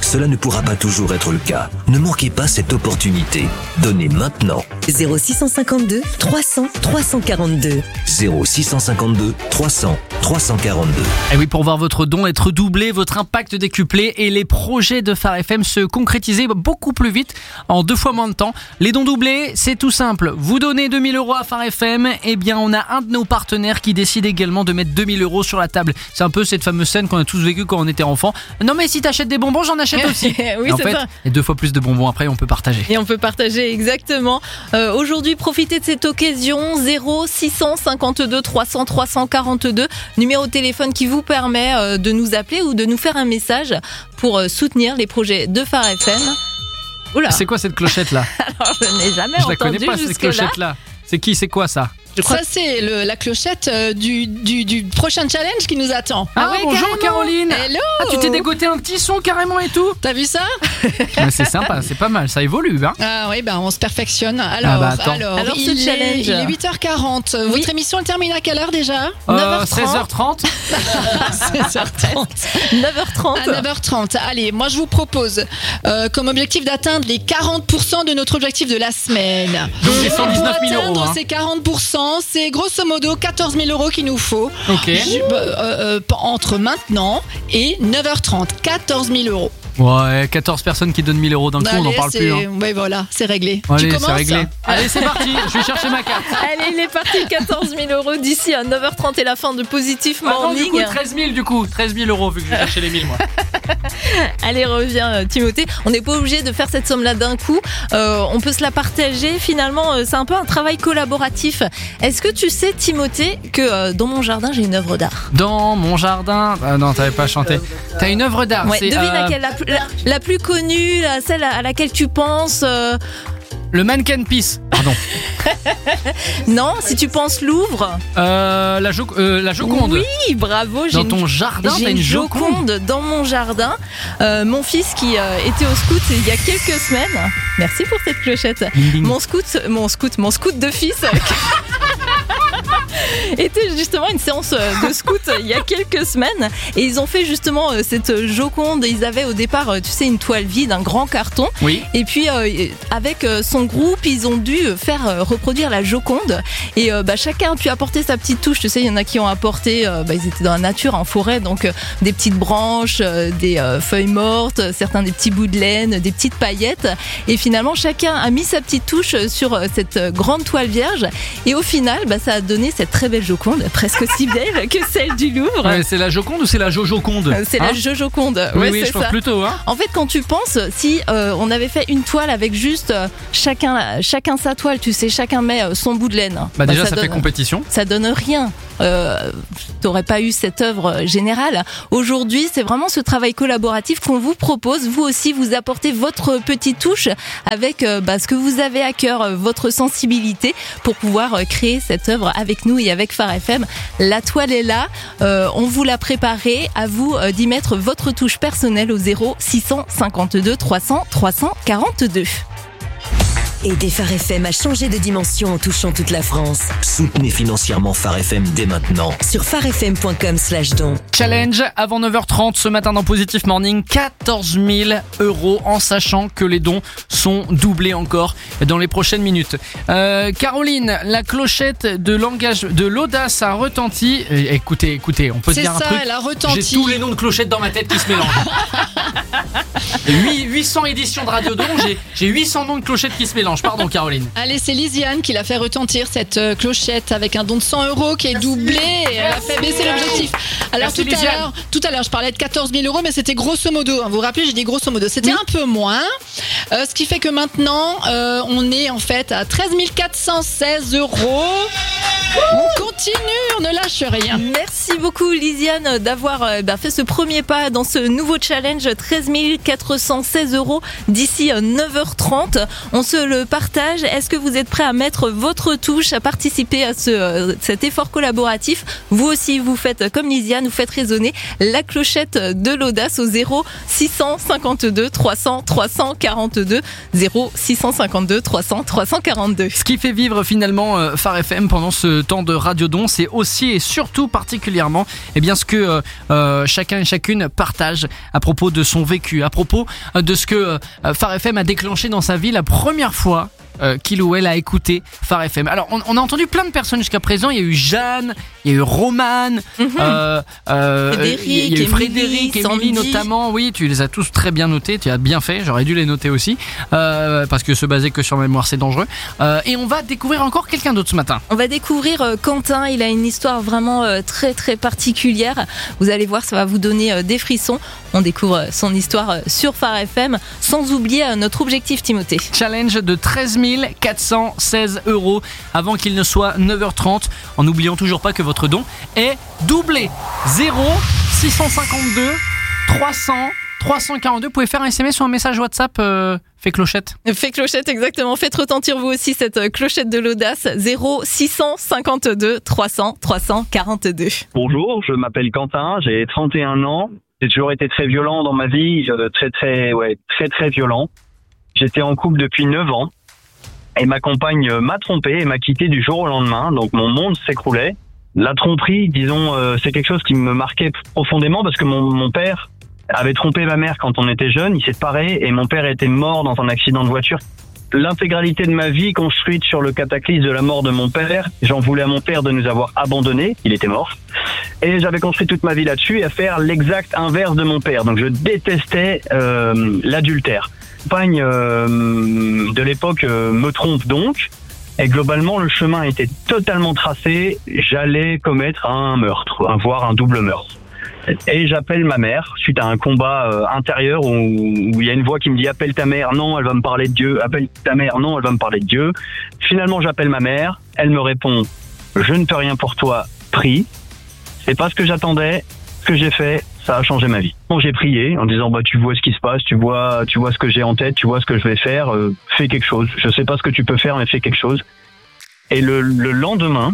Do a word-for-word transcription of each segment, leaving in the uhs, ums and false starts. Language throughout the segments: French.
cela ne pourra pas toujours être le cas. Ne manquez pas cette opportunité. Donnez maintenant. zéro six cent cinquante-deux trois cents trois cent quarante-deux. zéro six cent cinquante-deux trois cents trois cent quarante-deux. Et oui, pour voir votre don être doublé, votre impact décuplé et les projets de Phare F M se concrétiser beaucoup plus vite, en deux fois moins de temps. Les dons doublés, c'est tout simple. Vous donnez deux mille euros à Phare F M, eh bien on a un de nos partenaires qui décide également de mettre deux mille euros sur la table. C'est un peu cette fameuse scène qu'on a tous vécue quand on était enfant. Non mais si t'achètes des bonbons, j'en achète aussi. Oui, en c'est fait, ça. et deux fois plus de bonbons après, on peut partager. Et on peut partager, exactement. Euh, aujourd'hui, profitez de cette occasion. Zéro six cent cinquante-deux trois cents trois cent quarante-deux, numéro de téléphone qui vous permet euh, de nous appeler ou de nous faire un message pour euh, soutenir les projets de Phare F M. Oula. C'est quoi cette clochette là? Alors, je n'ai jamais Je la entendu connais pas cette jusque-là. clochette là. C'est qui? C'est quoi ça? Je crois Ça, c'est le- la clochette euh, du, du, du prochain challenge qui nous attend. Ah, ouais, bonjour carrément. Caroline. Hello. Ah, tu t'es dégoté un petit son carrément et tout. T'as vu ça? Ouais, c'est sympa, c'est pas mal, ça évolue hein. Ah oui, ben on se perfectionne. Alors, Ah bah, attends. alors, Alors, ce il, est, challenge. il est huit heures quarante. Oui. Votre émission elle termine à quelle heure déjà? Euh, neuf heures trente. seize heures trente. seize heures trente. neuf heures trente. À neuf heures trente. Allez, moi je vous propose euh, comme objectif d'atteindre les quarante pour cent de notre objectif de la semaine. Donc c'est cent dix-neuf Pour mille euros. atteindre Hein. ces quarante pour cent, c'est grosso modo quatorze mille euros qu'il nous faut. Ok. Je- euh, euh, entre maintenant et neuf heures trente. quatorze mille euros. Ouais, quatorze personnes qui donnent mille euros d'un coup, on n'en Allez, parle c'est- plus. Hein. Ouais, voilà, c'est réglé. Allez, tu c'est commences réglé. Allez, c'est parti, je vais chercher ma carte. Allez, il est parti, quatorze mille euros d'ici à neuf heures trente et la fin de Positif Ah non, du Morning. coup, treize mille du coup. treize mille euros vu que j'ai cherché les mille moi. Allez, reviens euh, Timothée. On n'est pas obligé de faire cette somme-là d'un coup. Euh, on peut se la partager. Finalement, euh, c'est un peu un travail collaboratif. Est-ce que tu sais, Timothée, que euh, dans mon jardin, j'ai une œuvre d'art? Dans mon jardin. Ah non, t'avais pas chanté. T'as une œuvre d'art. Ouais, c'est devine euh, laquelle, la, plus- la, la plus connue, la- celle à, à laquelle tu penses. euh, le mannequin Peace. Pardon. Non, si tu penses Louvre. Euh, la, jo- euh, la Joconde. Oui, bravo. J'ai Dans une- ton jardin, J'ai t'as une une Joconde. Joconde dans mon jardin. Euh, mon fils qui euh, était au scout il y a quelques semaines. Merci pour cette clochette. Ding, ding. Mon scout, mon scout, mon scout de fils euh, était justement une séance euh, de scout il y a quelques semaines et ils ont fait justement euh, cette Joconde. Ils avaient au départ, euh, tu sais, une toile vide, un grand carton. Oui. Et puis euh, avec euh, son groupe, ils ont dû faire euh, reproduire la Joconde. Et euh, bah, chacun a pu apporter sa petite touche. Tu sais, il y en a qui ont apporté, euh, bah, ils étaient dans la nature, en forêt, donc euh, des petites branches, euh, des euh, feuilles mortes, certains des petits bouts de laine, des petites paillettes. Et finalement, chacun a mis sa petite touche sur euh, cette euh, grande toile vierge. Et au final, bah, ça a donné cette très belle Joconde, presque aussi belle que celle du Louvre. Ouais, c'est la Joconde ou c'est la Jojoconde? Euh, C'est Hein la Jojoconde. Oui, Ouais, oui, c'est je pense ça. plutôt. Hein. En fait, quand tu penses, si euh, on avait fait une toile avec juste euh, chacun, chacun sa toile, tu sais, chacun met euh, son bout de laine. Bah, déjà, ça, donne, fait compétition. ça donne rien. Euh, T'aurais pas eu cette œuvre générale. Aujourd'hui, c'est vraiment ce travail collaboratif qu'on vous propose. Vous aussi, vous apportez votre petite touche avec euh, bah, ce que vous avez à cœur, euh, votre sensibilité pour pouvoir euh, créer cette œuvre avec nous et avec Phare F M. La toile est là. Euh, on vous l'a préparée. À vous euh, d'y mettre votre touche personnelle au zéro six cent cinquante-deux trois cents trois cent quarante-deux. Aider Phare F M à changer de dimension en touchant toute la France. Soutenez financièrement Phare F M dès maintenant. Sur pharefm point com slash don. Challenge avant neuf heures trente ce matin dans Positif Morning, quatorze mille euros en sachant que les dons sont doublés encore dans les prochaines minutes. Euh, Caroline, la clochette de langage de l'audace a retenti. Euh, écoutez, écoutez, on peut se C'est dire ça, un truc. elle a retenti. J'ai tous les noms de clochettes dans ma tête qui se mélangent. huit- huit cents éditions de Radio Don, j'ai, j'ai huit cents noms de clochettes qui se mélangent. Pardon Caroline. Allez, c'est Lisiane qui l'a fait retentir cette euh, clochette avec un don de cent euros qui est doublé et elle a fait baisser l'objectif. Alors Merci, tout à Lisiane. l'heure, tout à l'heure, je parlais de quatorze mille euros, mais c'était grosso modo. hein. Vous vous rappelez, j'ai dit grosso modo. C'était un peu moins. Euh, ce qui fait que maintenant, euh, on est en fait à treize mille quatre cent seize euros. On continue, on ne lâche rien. Merci beaucoup Lisiane d'avoir euh, bah, fait ce premier pas dans ce nouveau challenge. Treize mille quatre cent seize euros d'ici euh, neuf heures trente. On se le partage. Est-ce que vous êtes prêts à mettre votre touche, à participer à ce, euh, cet effort collaboratif? Vous aussi, vous faites comme Lisiane, vous faites résonner la clochette de l'audace au zéro six cent cinquante-deux trois cents trois cent quarante-deux. zéro six cent cinquante-deux trois cents trois cent quarante-deux. Ce qui fait vivre finalement euh, Phare F M pendant ce le temps de Radiodon, c'est aussi et surtout particulièrement eh bien, ce que euh, euh, chacun et chacune partage à propos de son vécu, à propos de ce que euh, Phare F M a déclenché dans sa vie la première fois Euh, qu'il ou elle a écouté Phare F M. Alors on, on a entendu plein de personnes jusqu'à présent. Il y a eu Jeanne, il y a eu Romane, Mhm. euh, euh, Frédéric, il y a eu Émilie, Frédéric, Émilie Sandy. notamment. Oui, tu les as tous très bien notés. Tu as bien fait. J'aurais dû les noter aussi euh, parce que se baser que sur la mémoire c'est dangereux. Euh, et on va découvrir encore quelqu'un d'autre ce matin. On va découvrir euh, Quentin, il a une histoire vraiment euh, très très particulière. Vous allez voir, ça va vous donner euh, des frissons. On découvre euh, son histoire euh, sur Phare F M, sans oublier euh, notre objectif, Timothée. Challenge de treize mille quatre cent seize euros avant qu'il ne soit neuf heures trente. En n'oubliant toujours pas que votre don est doublé. zéro six cent cinquante-deux trois cents trois cent quarante-deux. Vous pouvez faire un S M S ou un message WhatsApp euh, fait clochette. Fait clochette, exactement. Faites retentir vous aussi cette euh, clochette de l'audace. zéro six cent cinquante-deux trois cents trois cent quarante-deux. Bonjour, je m'appelle Quentin, j'ai trente et un ans. J'ai toujours été très violent dans ma vie, euh, très très ouais, très très violent. J'étais en couple depuis neuf ans et ma compagne euh, m'a trompé et m'a quitté du jour au lendemain. Donc mon monde s'écroulait. La tromperie, disons, euh, c'est quelque chose qui me marquait profondément parce que mon, mon père avait trompé ma mère quand on était jeune, il s'est séparé et mon père était mort dans un accident de voiture. L'intégralité de ma vie construite sur le cataclysme de la mort de mon père, j'en voulais à mon père de nous avoir abandonnés, il était mort. Et j'avais construit toute ma vie là-dessus et à faire l'exact inverse de mon père. Donc je détestais euh, l'adultère. Ma compagne euh, de l'époque euh, me trompe donc. Et globalement, le chemin était totalement tracé. J'allais commettre un meurtre, voire un double meurtre. Et j'appelle ma mère suite à un combat euh, intérieur où, où il y a une voix qui me dit appelle ta mère, non, elle va me parler de Dieu. Appelle ta mère, non, elle va me parler de Dieu. Finalement, j'appelle ma mère. Elle me répond je ne peux rien pour toi, prie. C'est pas ce que j'attendais. Ce que j'ai fait, ça a changé ma vie. Bon, j'ai prié en disant bah tu vois ce qui se passe, tu vois, tu vois ce que j'ai en tête, tu vois ce que je vais faire. Euh, fais quelque chose. Je sais pas ce que tu peux faire, mais fais quelque chose. Et le, le lendemain,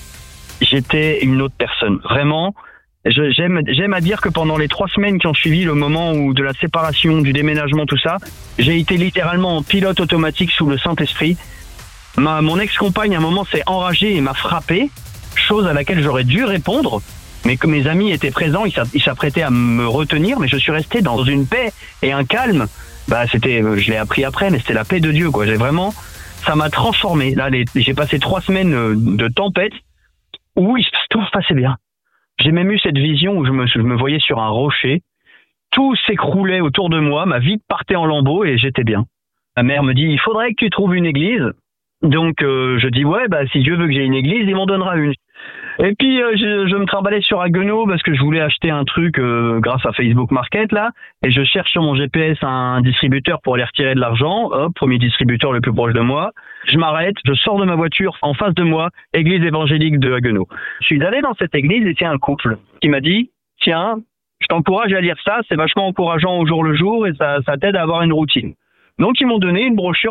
j'étais une autre personne. Vraiment. Je, j'aime, j'aime à dire que pendant les trois semaines qui ont suivi le moment où de la séparation, du déménagement, tout ça, j'ai été littéralement en pilote automatique sous le Saint-Esprit. Ma, mon ex-compagne, à un moment, s'est enragée et m'a frappé, chose à laquelle j'aurais dû répondre, mais que mes amis étaient présents, ils, ils s'apprêtaient à me retenir, mais je suis resté dans une paix et un calme. Bah, c'était, je l'ai appris après, mais c'était la paix de Dieu, quoi. J'ai vraiment, ça m'a transformé. Là, les, j'ai passé trois semaines de tempête où tout se passait bien. J'ai même eu cette vision où je me, je me voyais sur un rocher. Tout s'écroulait autour de moi, ma vie partait en lambeaux et j'étais bien. Ma mère me dit, il faudrait que tu trouves une église. Donc euh, je dis, ouais, bah si Dieu veut que j'ai une église, il m'en donnera une. Et puis euh, je, je me trimballais sur Haguenau parce que je voulais acheter un truc euh, grâce à Facebook Market là, et je cherche sur mon G P S un distributeur pour aller retirer de l'argent. Hop, premier distributeur le plus proche de moi. Je m'arrête, je sors de ma voiture, en face de moi, église évangélique de Haguenau. Je suis allé dans cette église et c'est un couple qui m'a dit, tiens, je t'encourage à lire ça, c'est vachement encourageant au jour le jour et ça, ça t'aide à avoir une routine. Donc ils m'ont donné une brochure